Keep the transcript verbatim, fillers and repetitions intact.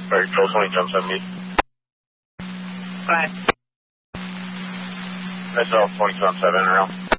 Alright, Control twenty jumps on me. Bye. Myself, twenty jumps seven around.